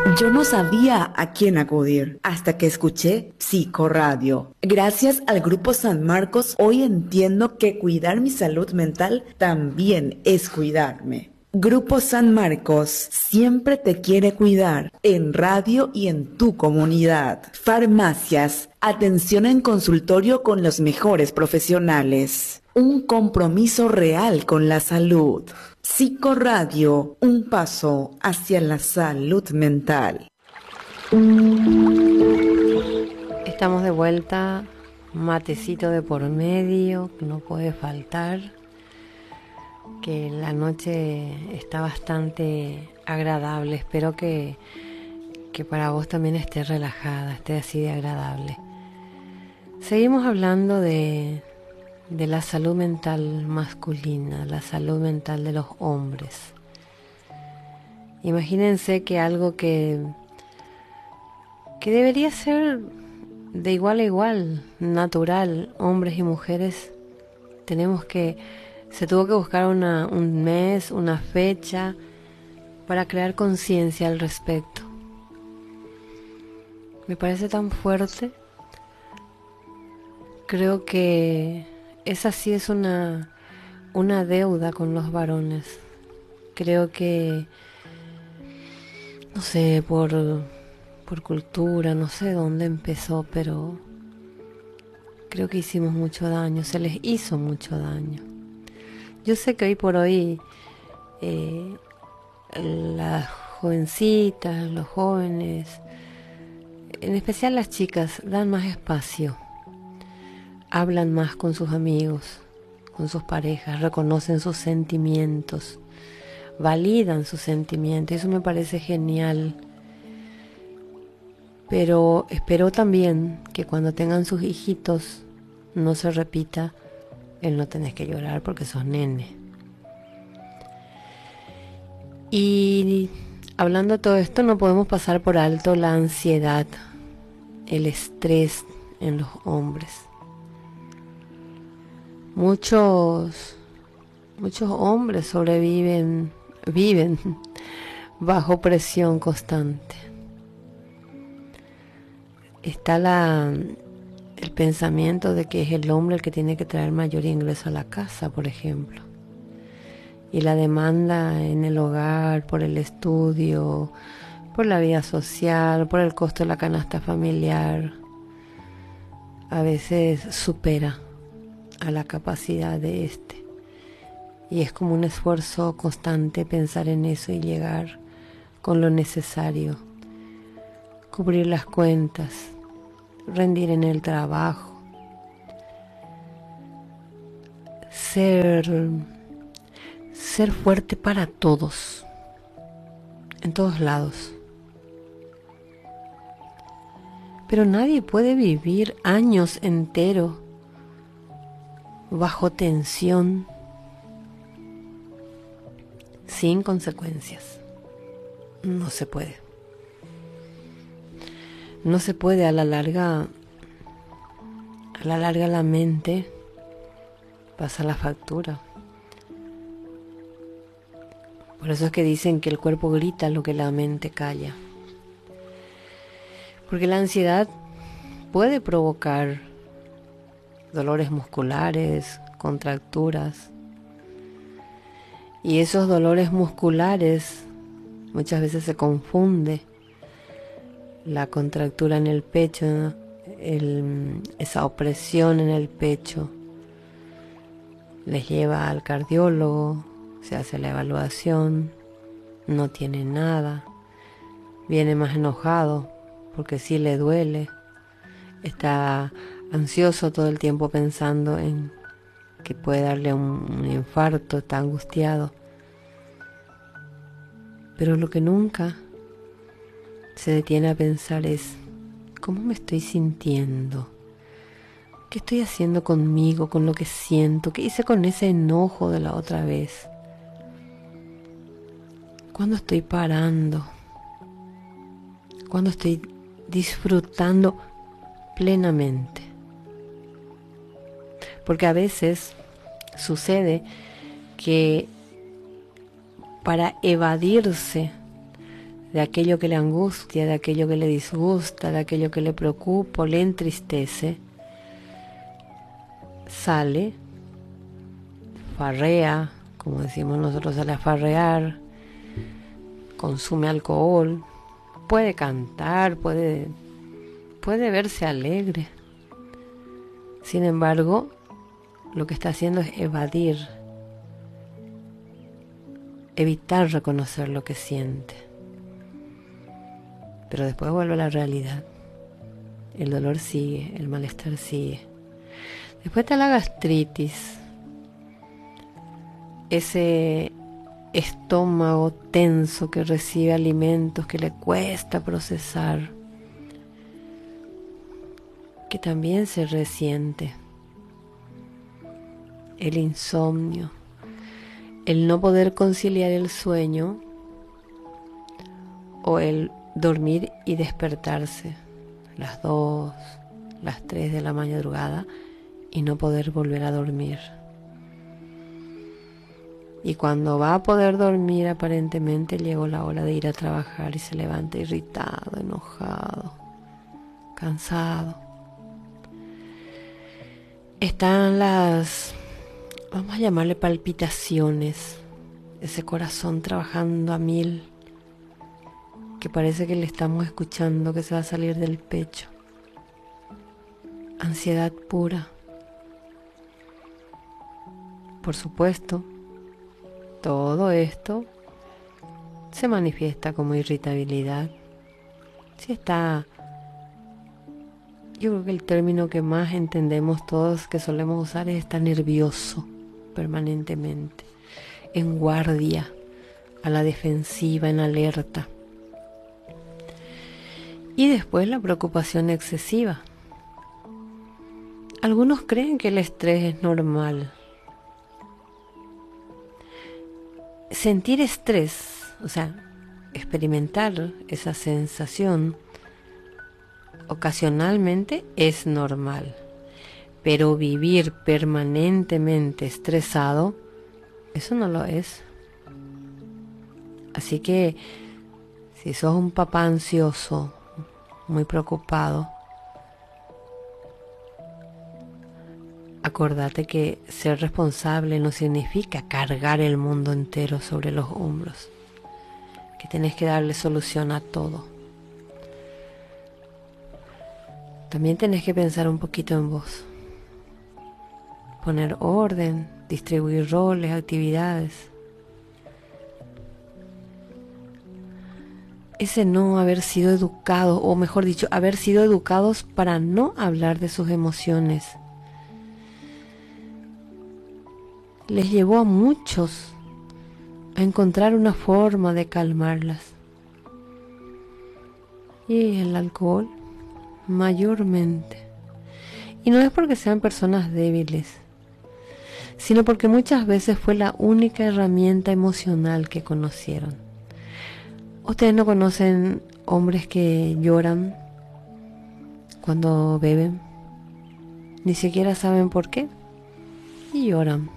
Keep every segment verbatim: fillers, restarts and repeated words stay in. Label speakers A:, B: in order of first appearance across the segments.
A: Yo no sabía a quién acudir hasta que escuché Psicoradio. Gracias al Grupo San Marcos, hoy entiendo que cuidar mi salud mental también es cuidarme. Grupo San Marcos siempre te quiere cuidar en radio y en tu comunidad. Farmacias, atención en consultorio con los mejores profesionales. Un compromiso real con la salud. Psicoradio, un paso hacia la salud mental.
B: Estamos de vuelta, matecito de por medio, no puede faltar, que la noche está bastante agradable. Espero que, que para vos también esté relajada, esté así de agradable. Seguimos hablando de... de la salud mental masculina, la salud mental de los hombres. Imagínense que algo que, que debería ser de igual a igual, natural, hombres y mujeres, tenemos que, se tuvo que buscar una, un mes, una fecha, para crear conciencia al respecto. Me parece tan fuerte. Creo que esa sí es una, una deuda con los varones. Creo que, no sé, por, por cultura, no sé dónde empezó, pero creo que hicimos mucho daño, se les hizo mucho daño. Yo sé que hoy por hoy eh, las jovencitas, los jóvenes, en especial las chicas, dan más espacio. Hablan más con sus amigos, con sus parejas, reconocen sus sentimientos, validan sus sentimientos. Eso me parece genial. Pero espero también que cuando tengan sus hijitos no se repita el no tenés que llorar porque sos nene. Y hablando de todo esto, no podemos pasar por alto la ansiedad, el estrés en los hombres. Muchos, muchos hombres sobreviven, viven bajo presión constante. Está la, el pensamiento de que es el hombre el que tiene que traer mayor ingreso a la casa, por ejemplo. Y la demanda en el hogar por el estudio, por la vida social, por el costo de la canasta familiar, a veces supera a la capacidad de este, y es como un esfuerzo constante pensar en eso y llegar con lo necesario, cubrir las cuentas, rendir en el trabajo, ser ser fuerte para todos, en todos lados. Pero nadie puede vivir años enteros bajo tensión, sin consecuencias. No se puede. No se puede. A la larga, a la larga la mente pasa la factura. Por eso es que dicen que el cuerpo grita lo que la mente calla. Porque la ansiedad puede provocar dolores musculares, contracturas. Y esos dolores musculares muchas veces se confunde la contractura en el pecho, el, esa opresión en el pecho. Les lleva al cardiólogo, se hace la evaluación, no tiene nada, viene más enojado porque sí le duele, está ansioso todo el tiempo pensando en que puede darle un, un infarto, está angustiado. Pero lo que nunca se detiene a pensar es: ¿cómo me estoy sintiendo? ¿Qué estoy haciendo conmigo, con lo que siento? ¿Qué hice con ese enojo de la otra vez? ¿Cuándo estoy parando? ¿Cuándo estoy disfrutando plenamente? Porque a veces sucede que para evadirse de aquello que le angustia, de aquello que le disgusta, de aquello que le preocupa o le entristece, sale, farrea, como decimos nosotros, sale a farrear, consume alcohol, puede cantar, puede, puede verse alegre. Sin embargo, lo que está haciendo es evadir, evitar reconocer lo que siente. Pero después vuelve a la realidad. El dolor sigue, el malestar sigue. Después está la gastritis, ese estómago tenso que recibe alimentos que le cuesta procesar, que también se resiente. El insomnio, el no poder conciliar el sueño o el dormir y despertarse las dos, las tres de la madrugada y no poder volver a dormir. Y cuando va a poder dormir, aparentemente llegó la hora de ir a trabajar y se levanta irritado, enojado, cansado. Están las, vamos a llamarle palpitaciones, ese corazón trabajando a mil, que parece que le estamos escuchando que se va a salir del pecho. Ansiedad pura. Por supuesto, todo esto se manifiesta como irritabilidad. Si está, yo creo que el término que más entendemos todos que solemos usar es estar nervioso permanentemente, en guardia, a la defensiva, en alerta. Y después la preocupación excesiva. Algunos creen que el estrés es normal. Sentir estrés, o sea, experimentar esa sensación ocasionalmente es normal, pero vivir permanentemente estresado, eso no lo es. Así que si sos un papá ansioso, muy preocupado, acordate que ser responsable no significa cargar el mundo entero sobre los hombros, que tenés que darle solución a todo. También tenés que pensar un poquito en vos, poner orden, distribuir roles, actividades. Ese no haber sido educado, o mejor dicho, haber sido educados para no hablar de sus emociones, les llevó a muchos a encontrar una forma de calmarlas. Y el alcohol, mayormente. Y no es porque sean personas débiles, sino porque muchas veces fue la única herramienta emocional que conocieron. ¿Ustedes no conocen hombres que lloran cuando beben? Ni siquiera saben por qué. Y lloran.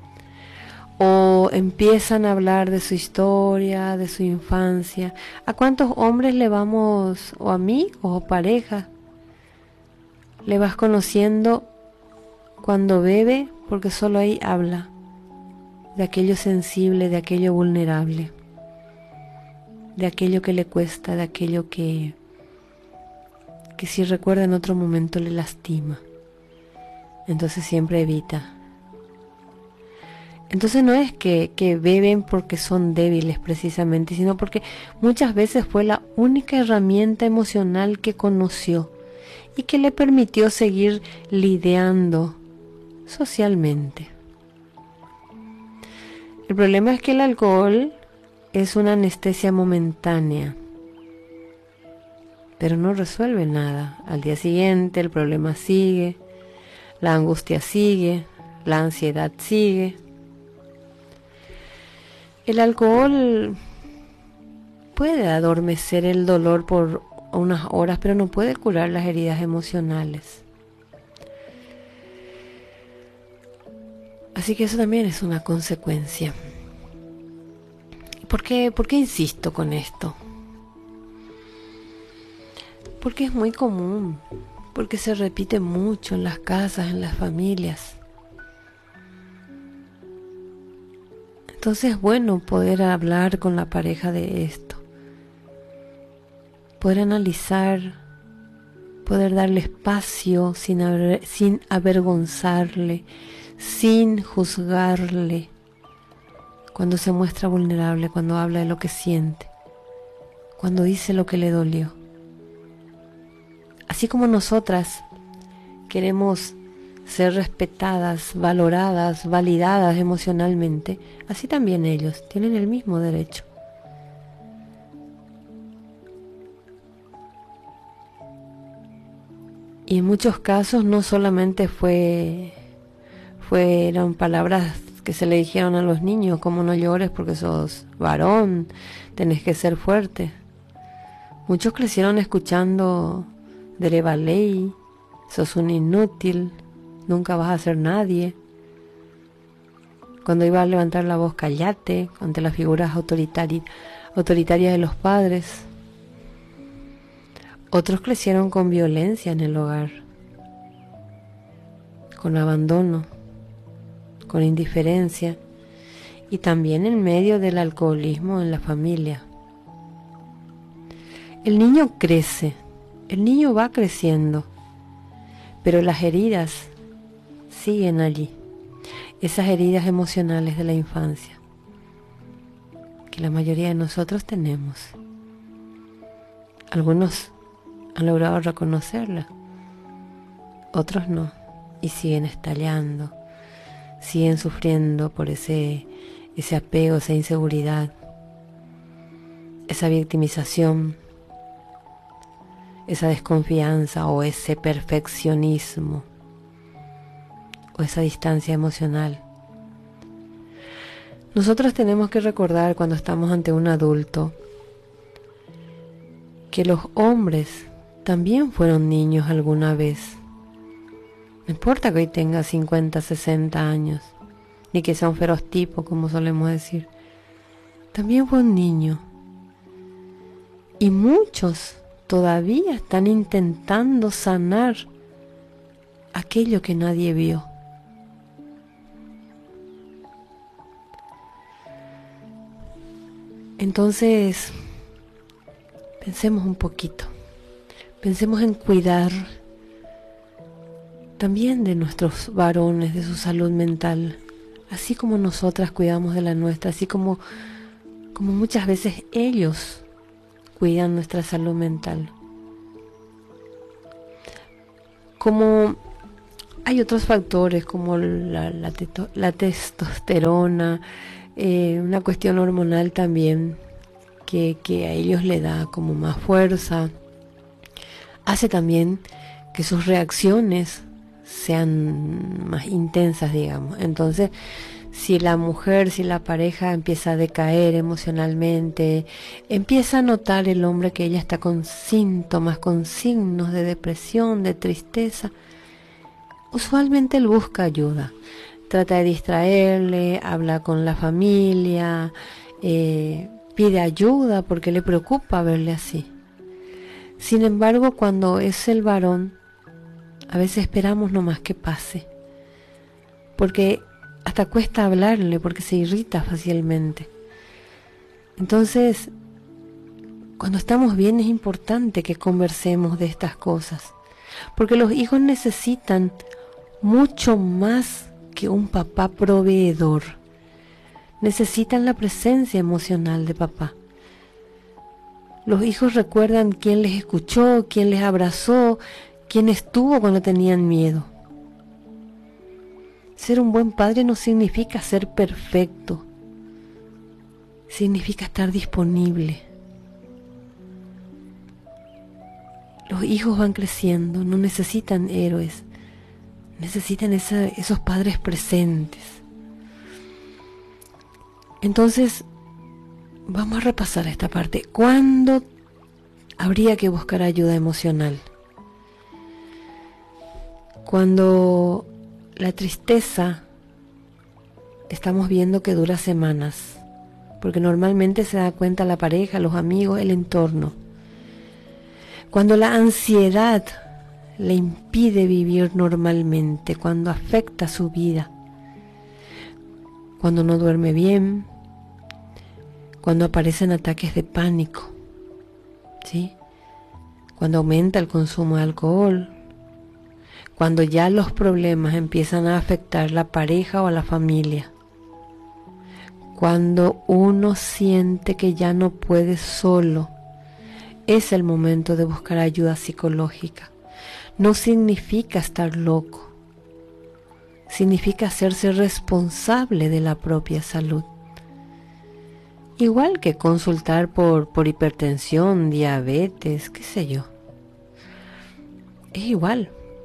B: O empiezan a hablar de su historia, de su infancia. ¿A cuántos hombres le vamos, o amigos o parejas, le vas conociendo cuando bebe? Porque solo ahí habla de aquello sensible, de aquello vulnerable, de aquello que le cuesta, de aquello que, que si recuerda en otro momento le lastima. Entonces siempre evita. Entonces no es que, que beben porque son débiles precisamente, sino porque muchas veces fue la única herramienta emocional que conoció y que le permitió seguir lidiando socialmente. El problema es que el alcohol es una anestesia momentánea, pero no resuelve nada. Al día siguiente el problema sigue, la angustia sigue, la ansiedad sigue. El alcohol puede adormecer el dolor por unas horas, pero no puede curar las heridas emocionales. Así que eso también es una consecuencia. ¿Por qué, por qué insisto con esto? porque es muy común, porque se repite mucho en las casas, en las familias. Entonces es bueno poder hablar con la pareja de esto, poder analizar, poder darle espacio sin, aver, sin avergonzarle, sin juzgarle, cuando se muestra vulnerable, cuando habla de lo que siente, cuando dice lo que le dolió. Así como nosotras queremos ser respetadas, valoradas, validadas emocionalmente, así también ellos tienen el mismo derecho. Y en muchos casos no solamente fue, fueron palabras que se le dijeron a los niños, como no llores porque sos varón, tenés que ser fuerte. Muchos crecieron escuchando dereva ley, sos un inútil, nunca vas a ser nadie. Cuando iba a levantar la voz, cállate, ante las figuras autoritari- autoritarias de los padres. Otros crecieron con violencia en el hogar, con abandono, con indiferencia y también en medio del alcoholismo en la familia. El niño crece, el niño va creciendo, pero las heridas siguen allí, esas heridas emocionales de la infancia, que la mayoría de nosotros tenemos. Algunos han logrado reconocerla, otros no, y siguen estallando, siguen sufriendo por ese, ese apego, esa inseguridad, esa victimización, esa desconfianza o ese perfeccionismo o esa distancia emocional. Nosotros tenemos que recordar cuando estamos ante un adulto que los hombres también fueron niños alguna vez. No importa que hoy tenga cincuenta, sesenta años, ni que sea un feroz tipo, como solemos decir. También fue un niño. Y muchos todavía están intentando sanar aquello que nadie vio. Entonces, pensemos un poquito. Pensemos en cuidar también de nuestros varones, de su salud mental, así como nosotras cuidamos de la nuestra, así como, como muchas veces ellos cuidan nuestra salud mental. Como hay otros factores como la, la, teto, la testosterona, eh, una cuestión hormonal también que, que a ellos le da como más fuerza, hace también que sus reacciones sean más intensas, digamos. Entonces, si la mujer, si la pareja empieza a decaer emocionalmente, empieza a notar el hombre que ella está con síntomas, con signos de depresión, de tristeza, usualmente él busca ayuda, trata de distraerle, habla con la familia, eh, pide ayuda porque le preocupa verle así. Sin embargo, cuando es el varón, a veces esperamos nomás que pase, porque hasta cuesta hablarle, porque se irrita fácilmente. Entonces, cuando estamos bien es importante que conversemos de estas cosas, porque los hijos necesitan mucho más que un papá proveedor. Necesitan la presencia emocional de papá. Los hijos recuerdan quién les escuchó, quién les abrazó, quién estuvo cuando tenían miedo. Ser un buen padre no significa ser perfecto, significa estar disponible. Los hijos van creciendo, no necesitan héroes, necesitan esa, esos padres presentes. Entonces, vamos a repasar esta parte. ¿Cuándo habría que buscar ayuda emocional? Cuando la tristeza estamos viendo que dura semanas, porque normalmente se da cuenta la pareja, los amigos, el entorno. Cuando la ansiedad le impide vivir normalmente, cuando afecta su vida, cuando no duerme bien, cuando aparecen ataques de pánico, ¿sí? Cuando aumenta el consumo de alcohol, cuando ya los problemas empiezan a afectar la pareja o a la familia, cuando uno siente que ya no puede solo, es el momento de buscar ayuda psicológica. No significa estar loco, significa hacerse responsable de la propia salud. Igual que consultar por, por hipertensión, diabetes, qué sé yo. Es igual.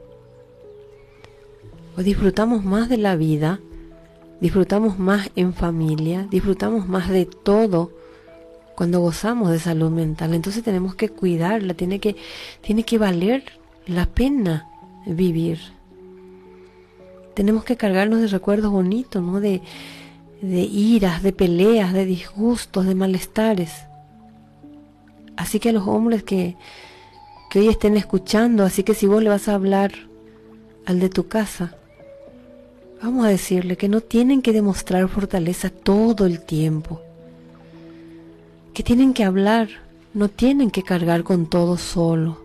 B: O disfrutamos más de la vida, disfrutamos más en familia, disfrutamos más de todo cuando gozamos de salud mental. Entonces tenemos que cuidarla, tiene que, tiene que valer la pena vivir. Tenemos que cargarnos de recuerdos bonitos, ¿no? De, de iras, de peleas, de disgustos, de malestares. Así que a los hombres que, que hoy estén escuchando, así que si vos le vas a hablar al de tu casa, vamos a decirle que no tienen que demostrar fortaleza todo el tiempo, que tienen que hablar, no tienen que cargar con todo solo,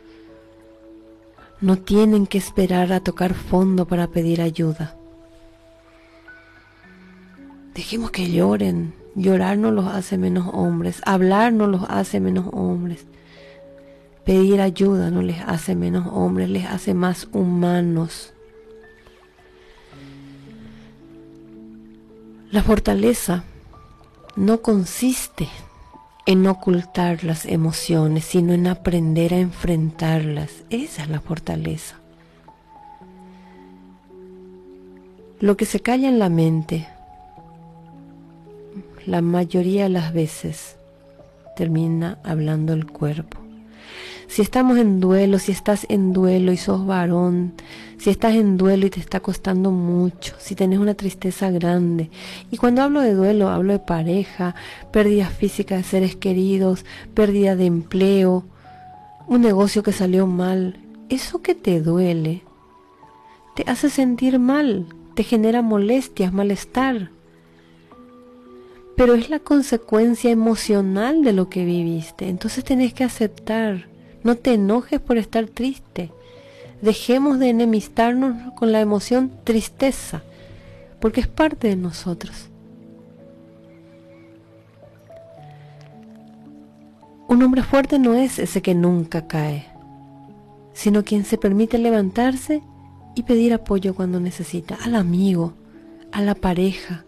B: no tienen que esperar a tocar fondo para pedir ayuda. Dejemos que lloren. Llorar no los hace menos hombres, hablar no los hace menos hombres, pedir ayuda no les hace menos hombres, les hace más humanos. La fortaleza no consiste en ocultar las emociones, sino en aprender a enfrentarlas. Esa es la fortaleza. Lo que se calla en la mente, la mayoría de las veces termina hablando el cuerpo. Si estamos en duelo, si estás en duelo y sos varón, si estás en duelo y te está costando mucho, si tenés una tristeza grande, y cuando hablo de duelo, hablo de pareja, pérdidas físicas de seres queridos, pérdida de empleo, un negocio que salió mal, eso que te duele, te hace sentir mal, te genera molestias, malestar, pero es la consecuencia emocional de lo que viviste. Entonces tenés que aceptar. No te enojes por estar triste. Dejemos de enemistarnos con la emoción tristeza, porque es parte de nosotros. Un hombre fuerte no es ese que nunca cae, sino quien se permite levantarse y pedir apoyo cuando necesita, al amigo, a la pareja,